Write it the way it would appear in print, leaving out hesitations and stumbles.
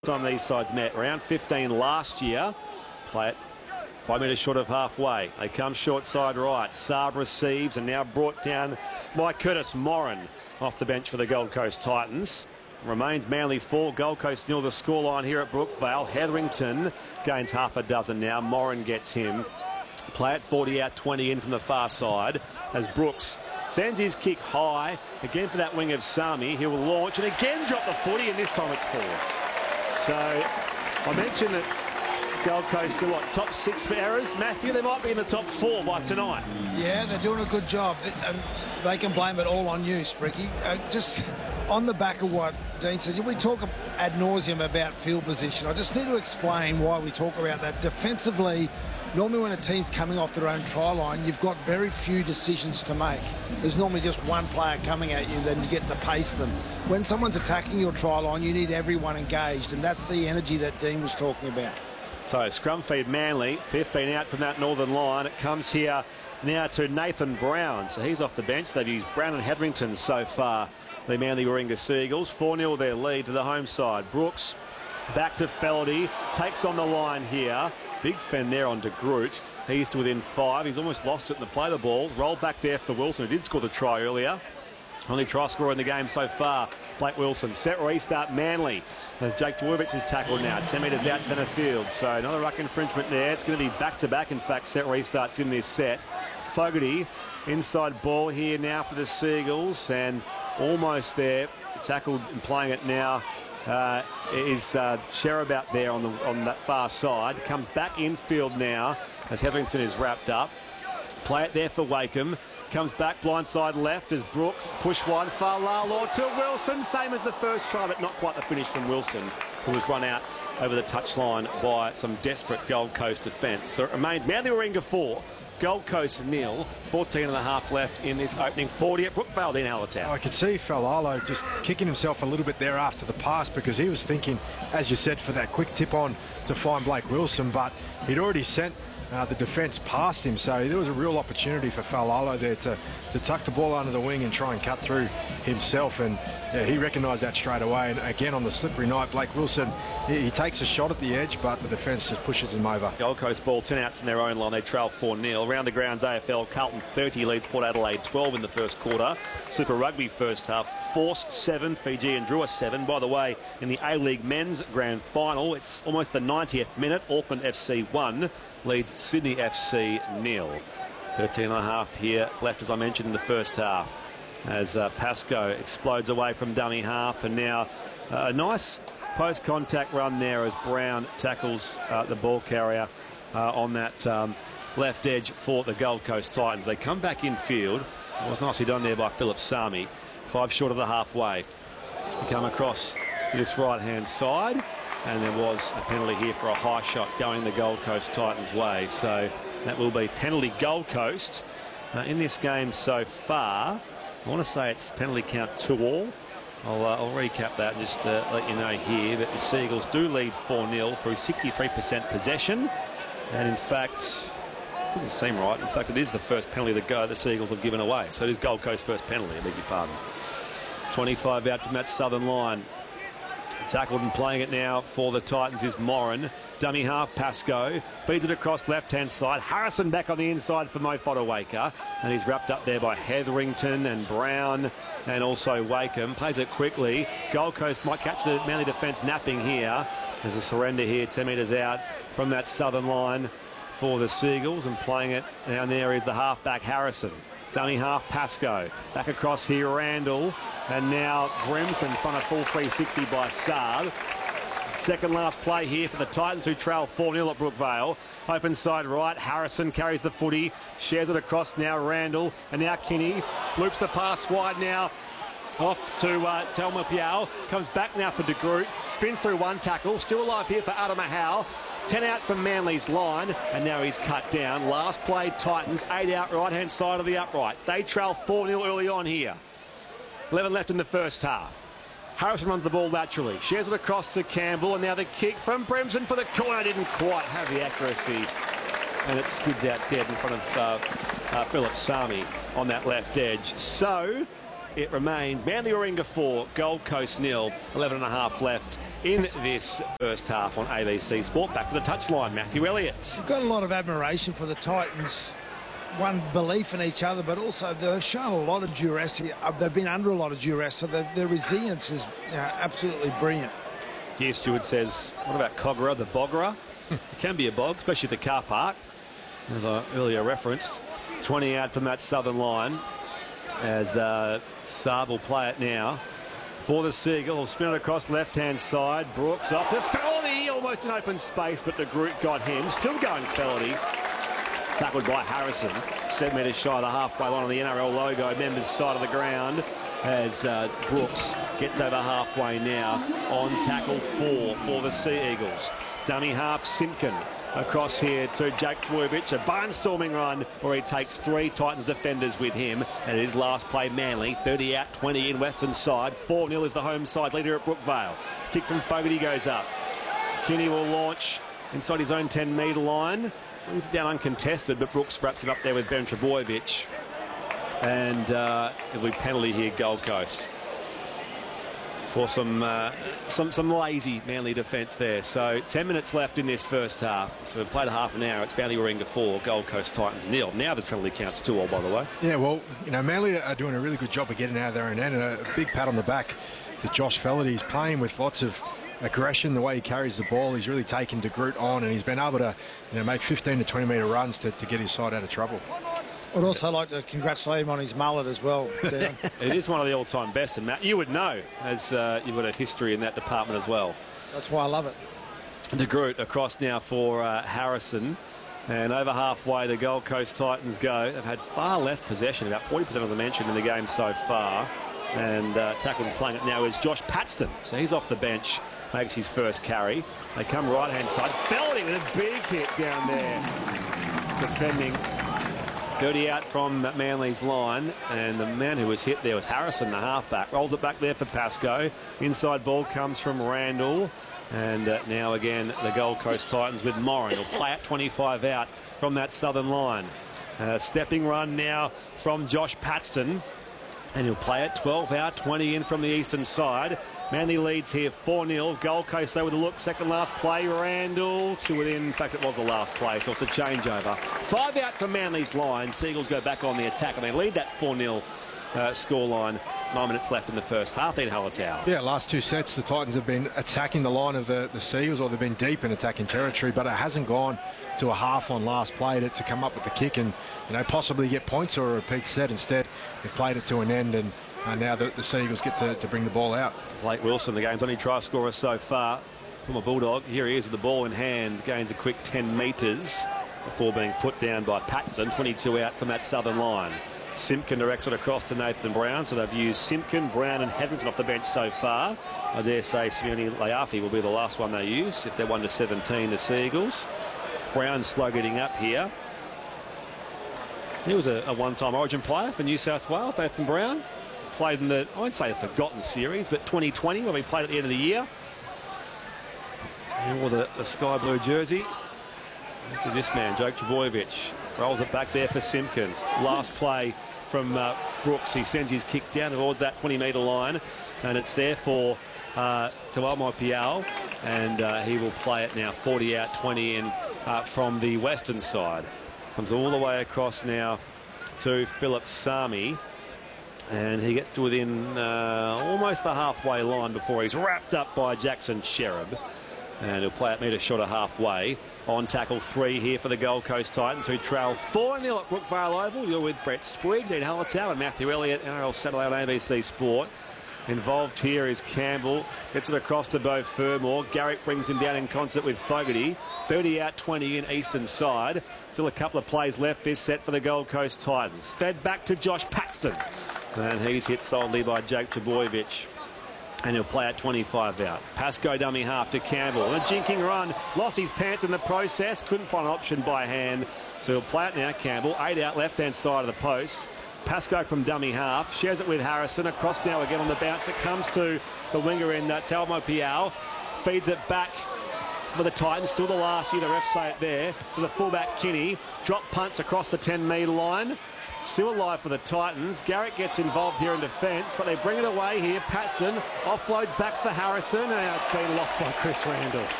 Time these sides met. Round 15 last year. Play it 5 metres short of halfway. They come short side right. Saab receives and now brought down by Curtis Moran off the bench for the Gold Coast Titans. Remains Manly 4, Gold Coast 0 the scoreline here at Brookvale. Hetherington gains half a dozen now. Moran gets him. Play it 40 out, 20 in from the far side as Brooks sends his kick high again for that wing of Sami. He will launch and again drop the footy, and this time it's 4. So I mentioned that Gold Coast are top 6 for errors. Matthew, they might be in the top 4 by tonight. Yeah, they're doing a good job. They can blame it all on you, Spricky. Just on the back of what Dean said, we talk ad nauseum about field position. I just need to explain why we talk about that. Defensively, normally when a team's coming off their own try line, you've got very few decisions to make. There's normally just one player coming at you, then you get to pace them. When someone's attacking your try line, you need everyone engaged, and that's the energy that Dean was talking about. So scrum feed Manly, 15 out from that northern line. It comes here now to Nathan Brown. So he's off the bench. They've used Brown and Hetherington so far. The Manly Warringah Seagulls, 4-0 their lead to the home side. Brooks back to Feldy, takes on the line here. Big fend there on De Groot. He's to within 5. He's almost lost it in the play the ball. Roll back there for Wilson, who did score the try earlier. Only try scorer in the game so far, Blake Wilson. Set restart Manly as Jake Dwurvich is tackled now, 10 metres out centre field. So another ruck infringement there. It's going to be back-to-back, in fact, set restarts in this set. Fogarty, inside ball here now for the Seagulls, and almost there, tackled and playing it now is Sherabout there on that far side. Comes back infield now as Hetherington is wrapped up. Play it there for Wakeham. Comes back blindside left as Brooks. It's pushed wide. Falalor to Wilson. Same as the first try, but not quite the finish from Wilson, who was run out over the touchline by some desperate Gold Coast defence. So it remains Manly Warringah 4, Gold Coast 0, 14 and a half left in this opening 40 at Brookvale in Allentown. I could see Falalor just kicking himself a little bit there after the pass, because he was thinking, as you said, for that quick tip on to find Blake Wilson, but he'd already sent the defence past him, so there was a real opportunity for Falalor there to tuck the ball under the wing and try and cut through himself, and yeah, he recognised that straight away. And again, on the slippery night, Blake Wilson, he takes a shot at the edge, but the defence just pushes him over. Gold Coast ball 10 out from their own line. They trail 4-0. Around the grounds, AFL, Carlton 30 leads Port Adelaide 12 in the first quarter. Super Rugby first half, Force 7, Fiji and Drua 7. By the way, in the A-League men's grand final, it's almost the 90th minute. Auckland FC 1 leads Sydney FC 0. 13 and a half here left, as I mentioned, in the first half, as Pascoe explodes away from dummy half, and now a nice post-contact run there as Brown tackles the ball carrier on that left edge for the Gold Coast Titans. They come back in field. It was nicely done there by Philip Sami. 5 short of the halfway. They come across this right-hand side, and there was a penalty here for a high shot going the Gold Coast Titans' way. So that will be penalty Gold Coast in this game so far. I want to say it's penalty count 2-all. I'll recap that and just let you know here that the Seagulls do lead 4-0 through 63% possession. And in fact, it doesn't seem right. In fact, it is the first penalty the Seagulls have given away. So it is Gold Coast's first penalty, I beg your pardon. 25 out from that southern line. Tackled and playing it now for the Titans is Moran. Dummy half, Pascoe. Feeds it across left-hand side. Harrison back on the inside for Mo Fodawaker. And he's wrapped up there by Hetherington and Brown and also Wakeham. Plays it quickly. Gold Coast might catch the Manly defence napping here. There's a surrender here, 10 metres out from that southern line for the Seagulls. And playing it down there is the halfback, Harrison. Dummy half, Pascoe. Back across here, Randall. And now Grimson's done a full 360 by Saab. Second last play here for the Titans, who trail 4-0 at Brookvale. Open side right, Harrison carries the footy, shares it across now Randall, and now Kinney loops the pass wide now off to Telma Piao. Comes back now for De Groot, spins through one tackle, still alive here for Adama Howe. 10 out from Manly's line, and now he's cut down. Last play, Titans, 8 out, right-hand side of the uprights. They trail 4-0 early on here. 11 left in the first half. Harrison runs the ball laterally, shares it across to Campbell, and now the kick from Bremson for the corner. Didn't quite have the accuracy, and it skids out dead in front of Philip Sami on that left edge. So it remains Manly Warringah 4, Gold Coast 0, 11.5 left in this first half on ABC Sport. Back to the touchline, Matthew Elliott. We've got a lot of admiration for the Titans. One, belief in each other, but also they've shown a lot of duress here. They've been under a lot of duress, so their resilience is absolutely brilliant. Gear Stewart says, what about Cogra, the Bogra? It can be a bog, especially at the car park, as I earlier referenced. 20 out from that southern line as Saab will play it now for the Seagulls. Spin it across left-hand side. Brooks off to Felty, almost in open space, but the group got him. Still going Felty. Tackled by Harrison. 7 metres shy of the halfway line on the NRL logo. Members side of the ground as Brooks gets over halfway now on tackle 4 for the Sea Eagles. Dummy half Simpkin across here to Jake Trbojevic. A barnstorming run where he takes 3 Titans defenders with him. And it is last play Manly. 30 out, 20 in Western side. 4-0 is the home side leader at Brookvale. Kick from Fogarty goes up. Kinney will launch inside his own 10-metre line. He's down uncontested, but Brooks wraps it up there with Ben Trbojevic. And it'll be penalty here, Gold Coast, for some lazy Manly defence there. So 10 minutes left in this first half. So we've played a half an hour. It's Manly Warringah 4, Gold Coast Titans 0. Now the penalty counts 2-all, by the way. Yeah, well, Manly are doing a really good job of getting out of their own end, and a big pat on the back to Josh Fellerty. He's playing with lots of aggression, the way he carries the ball. He's really taken De Groot on, and he's been able to make 15 to 20 metre runs to get his side out of trouble. I'd also like to congratulate him on his mullet as well, Dino. It is one of the all-time best, and Matt, you would know, as you've got a history in that department as well. That's why I love it. De Groot across now for Harrison. And over halfway, the Gold Coast Titans go. They've had far less possession, about 40% of the mention in the game so far. And tackled and playing it now is Josh Paxton. So he's off the bench, makes his first carry. They come right-hand side. Felty with a big hit down there. Defending. 30 out from Manly's line, and the man who was hit there was Harrison, the halfback. Rolls it back there for Pascoe. Inside ball comes from Randall. And now again, the Gold Coast Titans with Moran. He'll play at 25 out from that southern line. Stepping run now from Josh Paxton. And he'll play it 12 out, 20 in from the eastern side. Manly leads here 4-0. Gold Coast though with a look. Second last play. Randall to within. In fact, it was the last play, so it's a changeover. 5 out from Manly's line. Seagulls go back on the attack, and they lead that 4-0 scoreline. 9 minutes left in the first half. Then Hallertau. Yeah, last 2 sets, the Titans have been attacking the line of the Seagulls, or they've been deep in attacking territory, but it hasn't gone to a half on last play to come up with the kick and possibly get points or a repeat set. Instead, they've played it to an end, and now the Seagulls get to bring the ball out. Blake Wilson, the game's only try scorer so far from a Bulldog. Here he is with the ball in hand, gains a quick 10 metres before being put down by Paxton. 22 out from that southern line. Simpkin directs it across to Nathan Brown, so they've used Simpkin, Brown and Hetherington off the bench so far. I dare say Simeone Leafi will be the last one they use if they're 1-17, the Seagulls. Brown slow getting up here. He was a one-time Origin player for New South Wales, Nathan Brown. Played in the, I won't say the forgotten series, but 2020 when we played at the end of the year. He wore the sky blue jersey. As to this man, Jake Trbojevic. Rolls it back there for Simpkin. Last play from Brooks. He sends his kick down towards that 20-metre line, and it's there for Taumalma Piao, and he will play it now. 40 out, 20 in from the western side. Comes all the way across now to Philip Sami, and he gets to within almost the halfway line before he's wrapped up by Jackson Sherab, and he'll play it metre short of halfway. On tackle 3 here for the Gold Coast Titans, who trail 4-0 at Brookvale Oval. You're with Brett Sprigg, Dean Hallertau and Matthew Elliott, NRL Satellite on ABC Sport. Involved here is Campbell. Gets it across to Beau Fermor. Garrick brings him down in concert with Fogarty. 30 out, 20 in eastern side. Still a couple of plays left this set for the Gold Coast Titans. Fed back to Josh Paxton. And he's hit solidly by Jake Trbojevic. And he'll play at 25 out. Pascoe dummy half to Campbell. And a jinking run. Lost his pants in the process. Couldn't find an option by hand. So he'll play it now, Campbell. 8 out, left-hand side of the post. Pascoe from dummy half. Shares it with Harrison. Across now again on the bounce. It comes to the winger in Taumalma Piao. Feeds it back for the Titans. Still the last year, the refs say it there. To the fullback, Kinney. Drop punts across the 10-metre line. Still alive for the Titans. Garrick gets involved here in defence, but they bring it away here. Patson offloads back for Harrison, and now it's been lost by Chris Randall.